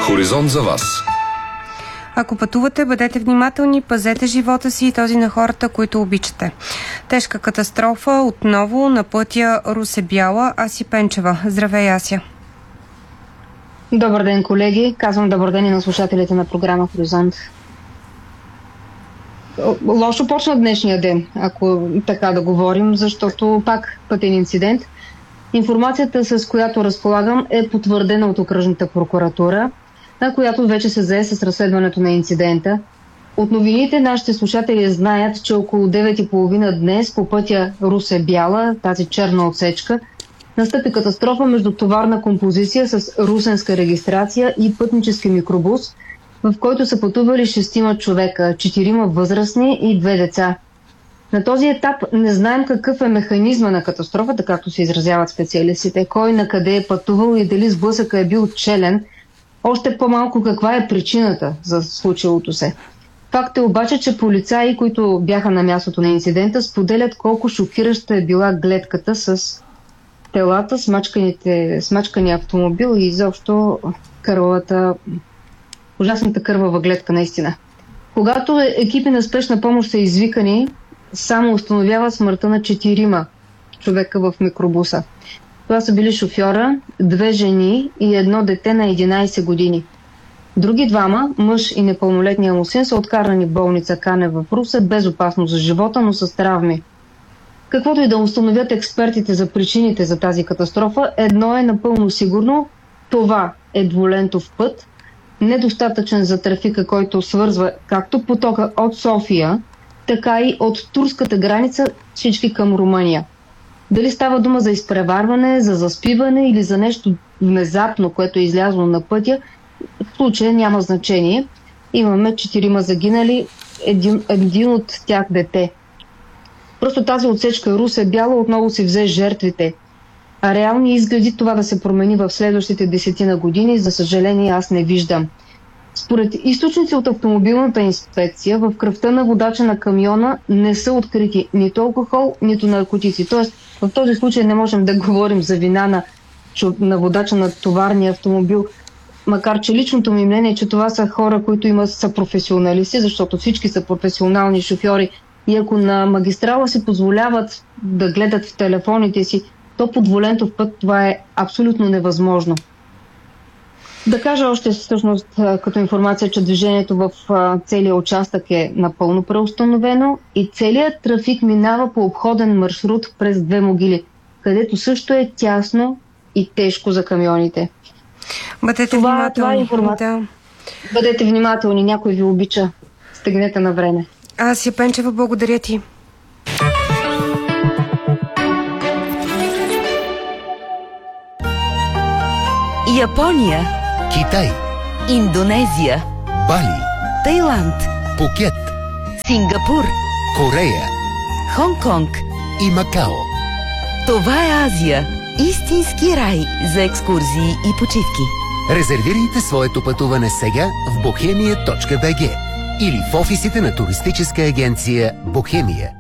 Хоризонт за вас. Ако пътувате, бъдете внимателни, пазете живота си и този на хората, които обичате. Тежка катастрофа отново на пътя Русе-Бяла. Аси Пенчева. Здравей, Ася. Добър ден, колеги. Казвам добър ден и на слушателите на програма Хоризонт. Лошо почна днешния ден, ако така да говорим, защото пак пътен инцидент. Информацията, с която разполагам, е потвърдена от окръжната прокуратура, на която вече се зае с разследването на инцидента. От новините нашите слушатели знаят, че около 9:30 днес по пътя Русе-Бяла, тази черна отсечка, настъпи катастрофа между товарна композиция с русенска регистрация и пътнически микробус, в който са пътували 6 човека, 4 възрастни и 2 деца. На този етап не знаем какъв е механизма на катастрофата, както се изразяват специалистите, кой на къде е пътувал и дали сблъсъка е бил челен, още по-малко каква е причината за случилото се. Факт е обаче, че полицаи, които бяха на мястото на инцидента, споделят колко шокираща е била гледката с телата, смачкания автомобил и изобщо ужасната кървава гледка наистина. Когато екипи на спешна помощ са извикани, само установяват смъртта на 4 човека в микробуса. Това са били шофьора, 2 жени и 1 дете на 11 години. Други 2, мъж и непълнолетния му син, са откарани в болница Канев в Русе без опасност за живота, но с травми. Каквото и да установят експертите за причините за тази катастрофа, едно е напълно сигурно – това е двулентов път, недостатъчен за трафика, който свързва както потока от София, така и от турската граница всички към Румъния. Дали става дума за изпреварване, за заспиване или за нещо внезапно, което е излязло на пътя, в случая няма значение. Имаме 4 загинали, един от тях дете. Просто тази отсечка Русе-Бяла отново си взе жертвите. А реални изгледи това да се промени в следващите 10 години, за съжаление аз не виждам. Според източници от автомобилната инспекция, в кръвта на водача на камиона не са открити нито алкохол, нито наркотици. Тоест, в този случай не можем да говорим за вина на водача на товарния автомобил, макар че личното ми мнение е, че това са хора, които са професионалисти, защото всички са професионални шофьори и ако на магистрала си позволяват да гледат в телефоните си, то по двулентов път това е абсолютно невъзможно. Да кажа още всъщност като информация, че движението в целия участък е напълно преустановено и целият трафик минава по обходен маршрут през 2 могили, където също е тясно и тежко за камионите. Бъдете внимателни. Това е информация. Да. Бъдете внимателни, някой ви обича. Стигнете на време. Ася Пенчева, благодаря ти. Япония, Китай, Индонезия, Бали, Тайланд, Пукет, Сингапур, Корея, Хонг-Конг и Макао. Това е Азия. Истински рай за екскурзии и почивки. Резервирайте своето пътуване сега в bohemia.bg или в офисите на туристическа агенция Бохемия.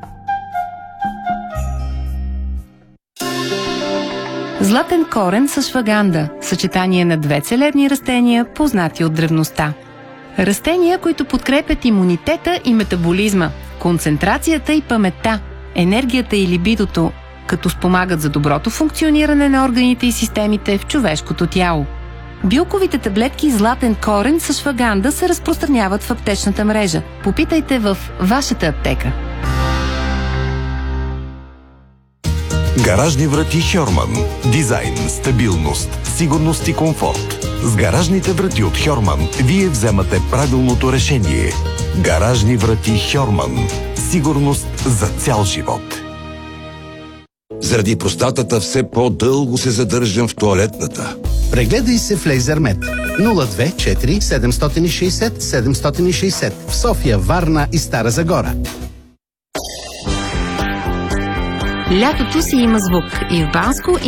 Златен корен с шваганда – съчетание на 2 целебни растения, познати от древността. Растения, които подкрепят имунитета и метаболизма, концентрацията и паметта, енергията и либидото, като спомагат за доброто функциониране на органите и системите в човешкото тяло. Билковите таблетки златен корен с шваганда се разпространяват в аптечната мрежа. Попитайте в вашата аптека. Гаражни врати Хьорман. Дизайн, стабилност, сигурност и комфорт. С гаражните врати от Хьорман вие вземате правилното решение. Гаражни врати Хьорман. Сигурност за цял живот. Заради простатата все по-дълго се задържам в тоалетната. Прегледай се в Лейзермед. 024 760 760 в София, Варна и Стара Загора. Лятото си има звук и в Банско